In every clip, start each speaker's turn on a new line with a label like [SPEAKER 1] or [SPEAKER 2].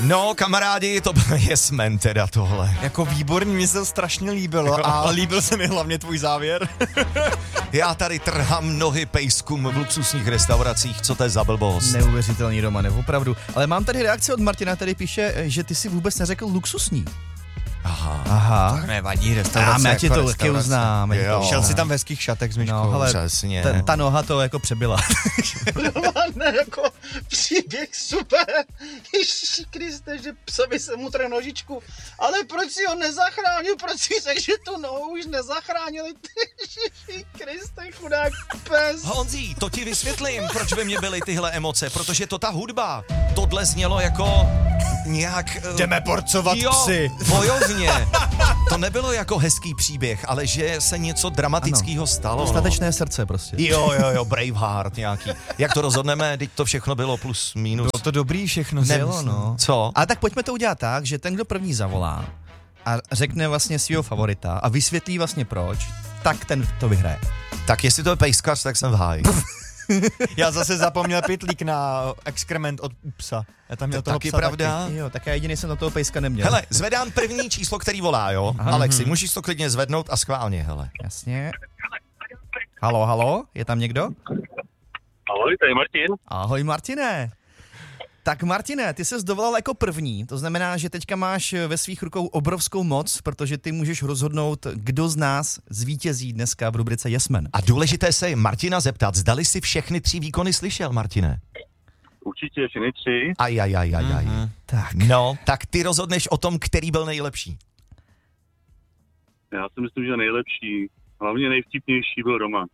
[SPEAKER 1] No, kamarádi, to byl Yes-Man teda tohle.
[SPEAKER 2] Jako výborný, mi se to strašně líbilo a líbil se mi hlavně tvůj závěr.
[SPEAKER 1] Já tady trhám nohy pejskům v luxusních restauracích, co to je za blbost?
[SPEAKER 3] Neuvěřitelný, Romane, opravdu. Ale mám tady reakci od Martina, který píše, že ty si vůbec neřekl luxusní. Aha.
[SPEAKER 2] Tak nevadí, restaurace.
[SPEAKER 3] Já ti to taky uznám.
[SPEAKER 2] Šel si tam v hezkých šatech s myškou.
[SPEAKER 3] No, hele,
[SPEAKER 1] přesně.
[SPEAKER 3] ta noha to jako přebyla.
[SPEAKER 4] Romane, jako příběh super. Ježiši Kriste, že psovi se mu trhl nožičku. Ale proč si ho nezachránil? Proč si řekl, že tu nohu už nezachránili? Ježiši Kriste, chudák pes.
[SPEAKER 1] Honzí, to ti vysvětlím, proč ve mně byly tyhle emoce, protože to ta hudba, tohle znělo jako nějak...
[SPEAKER 2] Jdeme porcovat psy.
[SPEAKER 1] Bojovně. To nebylo jako hezký příběh, ale že se něco dramatického stalo.
[SPEAKER 3] Dostatečné srdce prostě.
[SPEAKER 1] Jo, Braveheart nějaký. Jak to rozhodneme, teď to všechno bylo plus minus.
[SPEAKER 2] Bylo to dobrý všechno.
[SPEAKER 3] Bylo, no.
[SPEAKER 1] Co?
[SPEAKER 3] Ale tak pojďme to udělat tak, že ten, kdo první zavolá a řekne vlastně svého favorita a vysvětlí vlastně proč, tak ten to vyhraje.
[SPEAKER 1] Tak jestli to je pejskař, tak jsem v háji.
[SPEAKER 2] Já zase zapomněl pytlík na exkrement od psa. Já tam měl toho
[SPEAKER 1] taky
[SPEAKER 2] psa
[SPEAKER 1] pravda.
[SPEAKER 3] Jo, tak já jediný jsem na toho pejska neměl.
[SPEAKER 1] Hele, zvedám první číslo, který volá, jo? Alexi, můžeš to klidně zvednout a schválně, hele.
[SPEAKER 3] Jasně. Halo, je tam někdo?
[SPEAKER 5] Ahoj, tady Martin.
[SPEAKER 3] Ahoj, Martine. Tak Martine, ty ses dovolal jako první, to znamená, že teďka máš ve svých rukou obrovskou moc, protože ty můžeš rozhodnout, kdo z nás zvítězí dneska v rubrice Yes-Man.
[SPEAKER 1] A důležité se Martina zeptat, zdali si všechny 3 výkony slyšel, Martine?
[SPEAKER 5] Určitě všechny 3.
[SPEAKER 1] Aj.
[SPEAKER 3] Tak.
[SPEAKER 1] No, tak ty rozhodneš o tom, který byl nejlepší.
[SPEAKER 5] Já si myslím, že nejlepší, hlavně nejvtipnější byl Roman.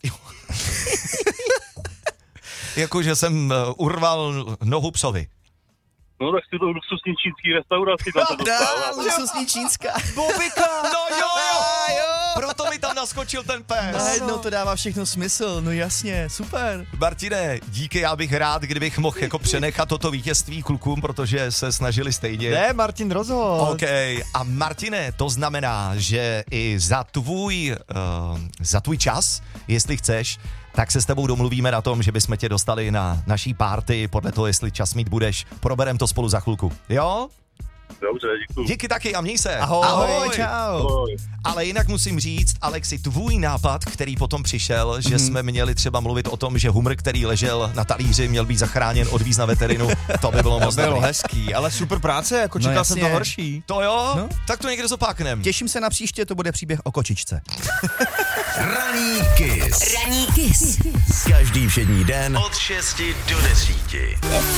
[SPEAKER 1] Jakože jsem urval nohu psovi.
[SPEAKER 5] No tak si to v luxusní čínský restauraci tam to dostal.
[SPEAKER 3] Luxusní čínská.
[SPEAKER 1] Bobika! No jo! Proto mi tam naskočil ten pes.
[SPEAKER 3] Najednou to dává všechno smysl, no jasně, super.
[SPEAKER 1] Martine, díky, já bych rád, kdybych mohl jako přenechat toto vítězství klukům, protože se snažili stejně.
[SPEAKER 2] Ne, Martin rozhod.
[SPEAKER 1] OK, a Martine, to znamená, že i za tvůj čas, jestli chceš, tak se s tebou domluvíme na tom, že bychom tě dostali na naší party, podle toho, jestli čas mít budeš, proberem to spolu za chvilku. Jo?
[SPEAKER 5] Dobře, děkuji.
[SPEAKER 1] Díky taky a měj se.
[SPEAKER 3] Ahoj, čau.
[SPEAKER 5] Ahoj.
[SPEAKER 1] Ale jinak musím říct, Alexi, tvůj nápad, který potom přišel, že jsme měli třeba mluvit o tom, že humr, který ležel na talíři, měl být zachráněn, odvíz na veterinu, to by bylo moc
[SPEAKER 2] To bylo
[SPEAKER 1] dobrý.
[SPEAKER 2] hezký, ale super práce, jako čekal jsem to
[SPEAKER 3] jasně.
[SPEAKER 2] horší.
[SPEAKER 1] To jo?
[SPEAKER 3] No.
[SPEAKER 1] Tak to někde zopáknem.
[SPEAKER 3] Těším se na příště, to bude příběh o kočičce.
[SPEAKER 6] Ranní kiss. Každý všední den od 6 do 10.